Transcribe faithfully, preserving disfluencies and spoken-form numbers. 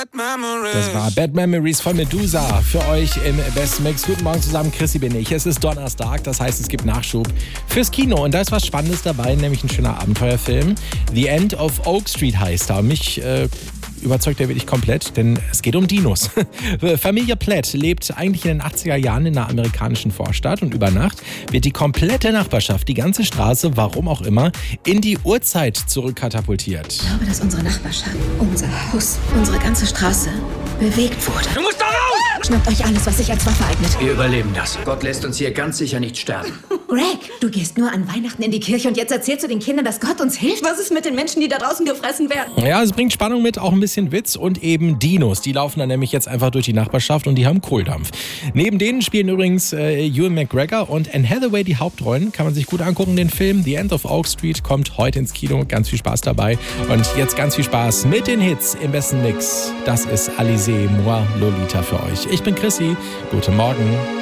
Das war Bad Memories von Medusa für euch im Best Mix. Guten Morgen zusammen, Chrissy bin ich. Es ist Donnerstag, das heißt, es gibt Nachschub fürs Kino. Und da ist was Spannendes dabei, nämlich ein schöner Abenteuerfilm. The End of Oak Street heißt er. Mich äh, überzeugt er wirklich komplett, denn es geht um Dinos. Familie Platt lebt eigentlich in den achtziger Jahren in einer amerikanischen Vorstadt und über Nacht wird die komplette Nachbarschaft, die ganze Straße, warum auch immer, in die Urzeit zurückkatapultiert. Ich glaube, dass unsere Nachbarschaft, unser Haus, unsere ganze Straße bewegt wurde. Du musst da raus! Schnappt euch alles, was sich als Waffe eignet. Wir überleben das. Gott lässt uns hier ganz sicher nicht sterben. Greg, du gehst nur an Weihnachten in die Kirche und jetzt erzählst du den Kindern, dass Gott uns hilft. Was ist mit den Menschen, die da draußen gefressen werden? Ja, es bringt Spannung mit, auch ein bisschen Witz und eben Dinos. Die laufen dann nämlich jetzt einfach durch die Nachbarschaft und die haben Kohldampf. Neben denen spielen übrigens äh, Ewan McGregor und Anne Hathaway die Hauptrollen. Kann man sich gut angucken, den Film. The End of Oak Street kommt heute ins Kino. Ganz viel Spaß dabei. Und jetzt ganz viel Spaß mit den Hits im besten Mix. Das ist Alizé, Moi, Lolita für euch. Ich bin Chrissy. Guten Morgen.